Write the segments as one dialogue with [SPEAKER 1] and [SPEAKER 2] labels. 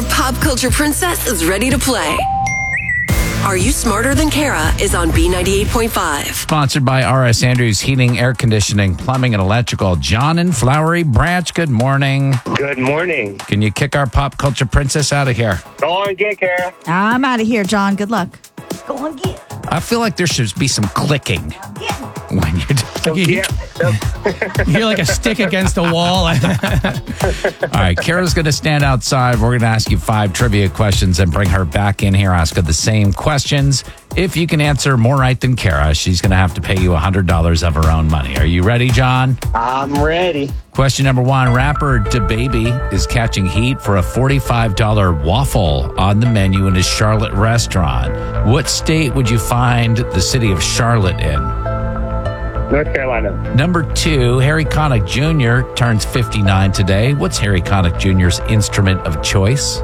[SPEAKER 1] pop culture princess is ready to play. Are You Smarter Than Kara is on B98.5.
[SPEAKER 2] Sponsored by R.S. Andrews Heating, Air Conditioning, Plumbing, and Electrical. John and Flowery Branch, good morning.
[SPEAKER 3] Good morning.
[SPEAKER 2] Can you kick our pop culture princess out of here?
[SPEAKER 3] Go on, get Kara.
[SPEAKER 4] I'm out of here, John. Good luck. Go on, get.
[SPEAKER 2] I feel like there should be some clicking when you do.
[SPEAKER 5] You hear like a stick against a wall.
[SPEAKER 2] All right, Kara's going to stand outside. We're going to ask you 5 trivia questions and bring her back in here, ask her the same questions. If you can answer more right than Kara, she's going to have to pay you $100 of her own money. Are you ready, John?
[SPEAKER 3] I'm ready.
[SPEAKER 2] Question number 1. Rapper DaBaby is catching heat for a $45 waffle on the menu in his Charlotte restaurant. What state would you find the city of Charlotte in?
[SPEAKER 3] North Carolina.
[SPEAKER 2] Number 2, Harry Connick Jr. turns 59 today. What's Harry Connick Jr.'s instrument of choice?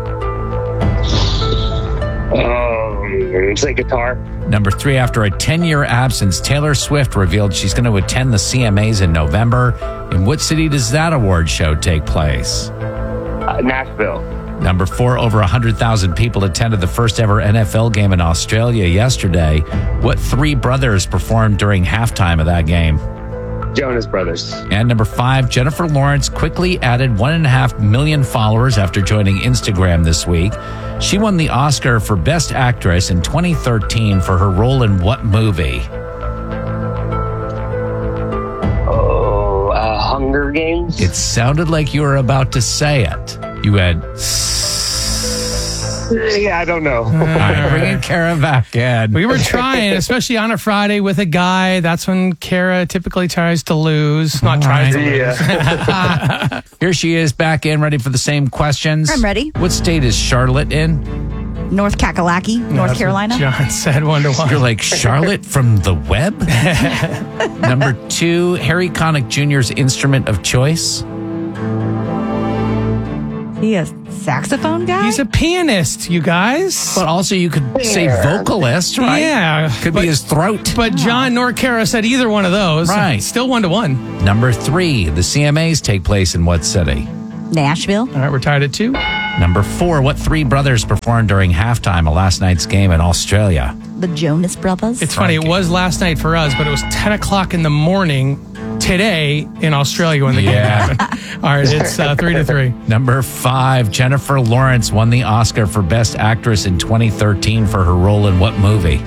[SPEAKER 3] Say guitar.
[SPEAKER 2] Number 3, after a 10-year absence, Taylor Swift revealed she's going to attend the CMAs in November. In what city does that award show take place?
[SPEAKER 3] Nashville.
[SPEAKER 2] Number 4, over 100,000 people attended the first ever NFL game in Australia yesterday. What 3 brothers performed during halftime of that game?
[SPEAKER 3] Jonas Brothers.
[SPEAKER 2] And number 5, Jennifer Lawrence quickly added 1.5 million followers after joining Instagram this week. She won the Oscar for Best Actress in 2013 for her role in what movie?
[SPEAKER 3] Hunger Games?
[SPEAKER 2] It sounded like you were about to say it. You had...
[SPEAKER 3] Yeah, I don't know.
[SPEAKER 2] All right, bringing Kara back in.
[SPEAKER 5] We were trying, especially on a Friday with a guy. That's when Kara typically tries to lose. Not tries to lose.
[SPEAKER 3] Yeah.
[SPEAKER 2] Here she is back in, ready for the same questions.
[SPEAKER 4] I'm ready.
[SPEAKER 2] What state is Charlotte in?
[SPEAKER 4] North Kakalaki, North Carolina.
[SPEAKER 5] John said 1-1.
[SPEAKER 2] You're like Charlotte from the web? Number 2, Harry Connick Jr.'s instrument of choice?
[SPEAKER 4] He a saxophone guy?
[SPEAKER 5] He's a pianist, you guys.
[SPEAKER 2] But also you could say vocalist, right?
[SPEAKER 5] Yeah.
[SPEAKER 2] Could be his throat.
[SPEAKER 5] But John nor Kara said either one of those.
[SPEAKER 2] Right.
[SPEAKER 5] Still 1-1.
[SPEAKER 2] Number 3, the CMAs take place in what city?
[SPEAKER 4] Nashville.
[SPEAKER 5] All right, we're tied at 2.
[SPEAKER 2] Number 4, what 3 brothers performed during halftime of last night's game in Australia?
[SPEAKER 4] The Jonas Brothers.
[SPEAKER 5] It's funny, it was last night for us, but it was 10 o'clock in the morning today in Australia when the game happened. All right, it's 3-3.
[SPEAKER 2] Number 5, Jennifer Lawrence won the Oscar for Best Actress in 2013 for her role in what movie?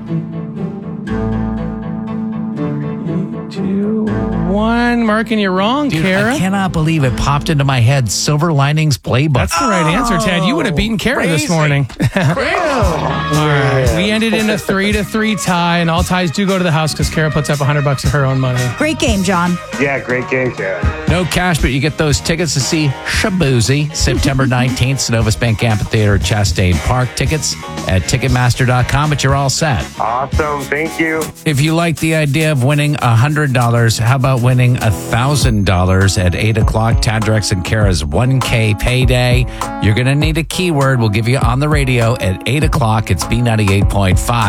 [SPEAKER 5] 2-1. Marking you wrong,
[SPEAKER 2] Dude,
[SPEAKER 5] Kara.
[SPEAKER 2] I cannot believe it popped into my head. Silver Linings Playbook.
[SPEAKER 5] That's the right answer, Ted. You would have beaten Kara this morning. All right. We ended in a 3-3 tie, and all ties do go to the house because Kara puts up $100 of her own money.
[SPEAKER 4] Great game, John.
[SPEAKER 3] Yeah, great game, Kara.
[SPEAKER 2] No cash, but you get those tickets to see Shaboozey September 19th, Synovus Bank Amphitheater, Chastain Park. Tickets at Ticketmaster.com, but you're all set.
[SPEAKER 3] Awesome. Thank you.
[SPEAKER 2] If you like the idea of winning $100, how about winning $1,000 at 8 o'clock? Tadrex and Kara's 1K payday. You're going to need a keyword. We'll give you on the radio at 8 o'clock. It's B98.5.